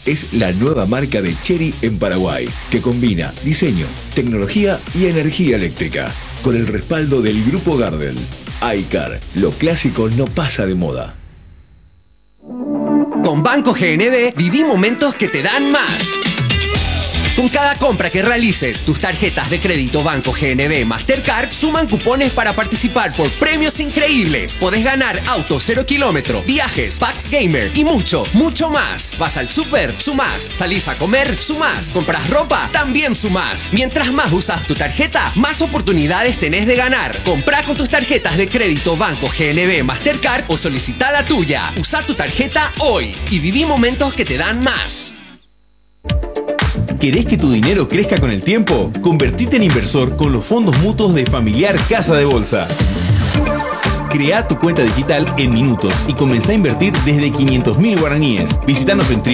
es la nueva marca de Chery en Paraguay, que combina diseño, tecnología y energía eléctrica, con el respaldo del Grupo Gardel. iCar, lo clásico no pasa de moda. Con Banco GNB viví momentos que te dan más. Con cada compra que realices, tus tarjetas de crédito Banco GNB Mastercard suman cupones para participar por premios increíbles. Podés ganar autos 0 kilómetro, viajes, packs gamer y mucho, mucho más. Vas al súper, sumás. Salís a comer, sumás. Compras ropa, también sumás. Mientras más usas tu tarjeta, más oportunidades tenés de ganar. Comprá con tus tarjetas de crédito Banco GNB Mastercard o solicitá la tuya. Usá tu tarjeta hoy y viví momentos que te dan más. ¿Querés que tu dinero crezca con el tiempo? Convertite en inversor con los fondos mutuos de Familiar Casa de Bolsa. Crea tu cuenta digital en minutos y comenzá a invertir desde 500.000 guaraníes. Visítanos en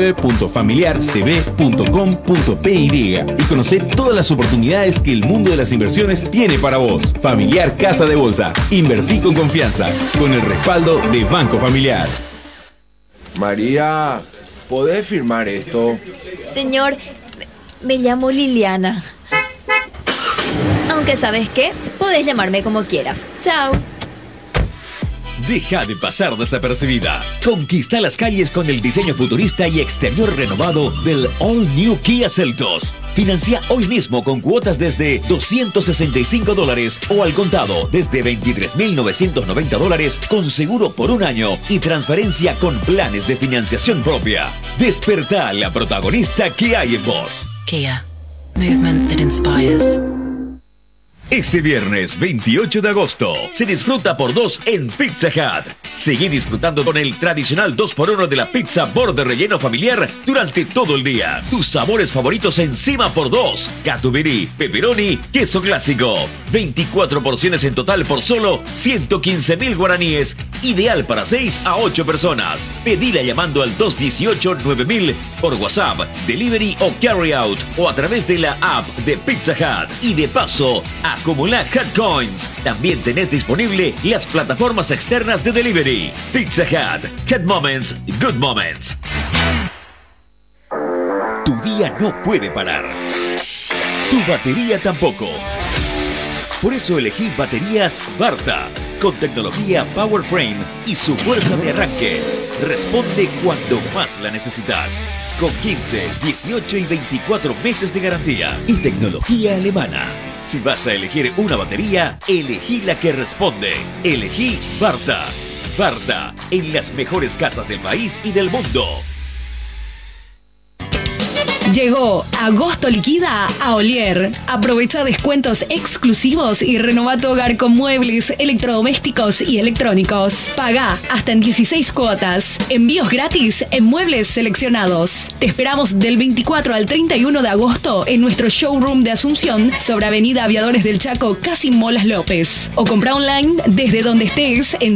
www.familiarcb.com.py y conocé todas las oportunidades que el mundo de las inversiones tiene para vos. Familiar Casa de Bolsa. Invertí con confianza, con el respaldo de Banco Familiar. María, ¿podés firmar esto? Señor, me llamo Liliana. Aunque ¿sabes qué? Podés llamarme como quieras. Chao. Deja de pasar desapercibida. Conquista las calles con el diseño futurista y exterior renovado del All New Kia Seltos. Financia hoy mismo con cuotas desde $265 o al contado desde $23.990 con seguro por un año y transferencia con planes de financiación propia. Despertá a la protagonista que hay en vos. Kia. Movement that inspires. Este viernes 28 de agosto se disfruta por 2 en Pizza Hut. Seguí disfrutando con el tradicional 2x1 de la pizza borde relleno familiar durante todo el día. Tus sabores favoritos encima por 2. Catupiry, pepperoni, queso clásico. 24 porciones en total por solo 115.000 guaraníes. Ideal para 6 a 8 personas. Pedila llamando al 218-9000 por WhatsApp, Delivery o Carry Out o a través de la app de Pizza Hut. Y de paso, acumula Hut Coins. También tenés disponible las plataformas externas de delivery. Pizza Hut. Hut Moments, Good Moments. Tu día no puede parar. Tu batería tampoco. Por eso elegí baterías Varta, con tecnología Power Frame y su fuerza de arranque. Responde cuando más la necesitas. Con 15, 18 y 24 meses de garantía. Y tecnología alemana. Si vas a elegir una batería, elegí la que responde. Elegí Varta. Varta, en las mejores casas del país y del mundo. Llegó Agosto Liquida a Olier. Aprovecha descuentos exclusivos y renova tu hogar con muebles, electrodomésticos y electrónicos. Pagá hasta en 16 cuotas. Envíos gratis en muebles seleccionados. Te esperamos del 24 al 31 de agosto en nuestro showroom de Asunción sobre Avenida Aviadores del Chaco, casi Molas López. O compra online desde donde estés en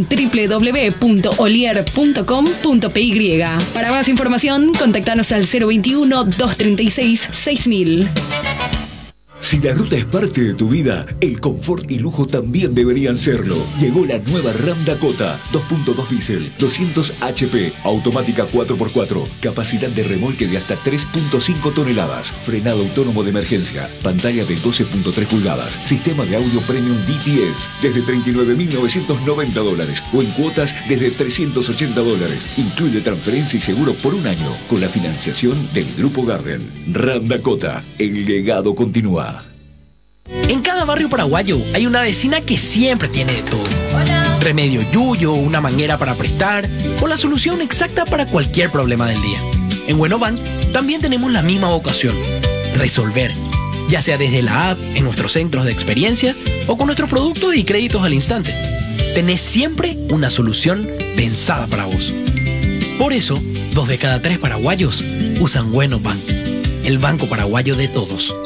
www.olier.com.py. Para más información, contactanos al 021-236-6000. Si la ruta es parte de tu vida, el confort y lujo también deberían serlo. Llegó la nueva Ram Dakota, 2.2 diésel, 200 HP, automática 4x4, capacidad de remolque de hasta 3.5 toneladas, frenado autónomo de emergencia, pantalla de 12.3 pulgadas, sistema de audio premium DTS, desde $39.990 o en cuotas desde $380. Incluye transferencia y seguro por un año, con la financiación del Grupo Gardel. Ram Dakota, el legado continúa. En cada barrio paraguayo hay una vecina que siempre tiene de todo. Hola. Remedio yuyo, una manguera para prestar o la solución exacta para cualquier problema del día. En Buenobank también tenemos la misma vocación: resolver, ya sea desde la app, en nuestros centros de experiencia o con nuestros productos y créditos al instante. Tenés siempre una solución pensada para vos. Por eso, 2 de cada 3 paraguayos usan Buenobank, el banco paraguayo de todos.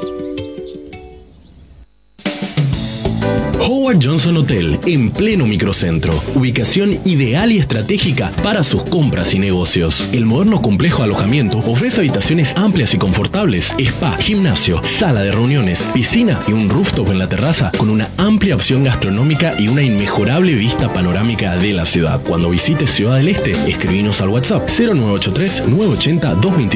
Howard Johnson Hotel, en pleno microcentro. Ubicación ideal y estratégica para sus compras y negocios. El moderno complejo de alojamiento ofrece habitaciones amplias y confortables, spa, gimnasio, sala de reuniones, piscina y un rooftop en la terraza con una amplia opción gastronómica y una inmejorable vista panorámica de la ciudad. Cuando visites Ciudad del Este, escribinos al WhatsApp 0983 980 225.